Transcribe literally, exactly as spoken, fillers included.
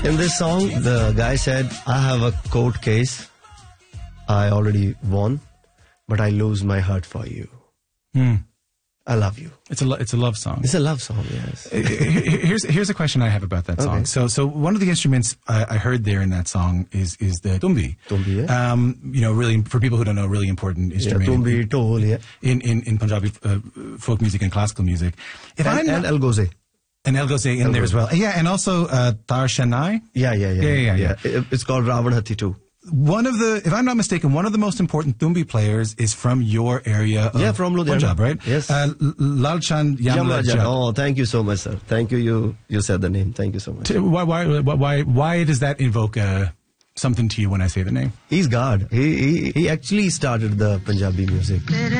In this song, the guy said, I have a court case. I already won, but I lose my heart for you. Hmm. I love you. It's a lo- it's a love song. It's a love song, yes. Here's here's a question I have about that song. Okay. So so one of the instruments I, I heard there in that song is is the tumbi. Tumbi, yeah. Um, you know, really for people who don't know, really important Yeah, instrument. tumbi, tol, yeah. In in in Punjabi uh, folk music and classical music. If And, I'm and not- Algoze. and Algoze in Algoze. there as well. Yeah, and also uh, Tar Shanai. Yeah, yeah, yeah. Yeah, yeah, yeah. It- It's called Ravan Hathi too. One of the, if I'm not mistaken, one of the most important tumbi players is from your area of Yeah, from Ludhiana. Punjab, right? Yes. Uh, L- Lalchand Yamla Yamla. Jat. Oh, thank you so much, sir. Thank you. You you said the name. Thank you so much. Why, why, why, why does that invoke uh, something to you when I say the name? He's God. He, he, he actually started the Punjabi music.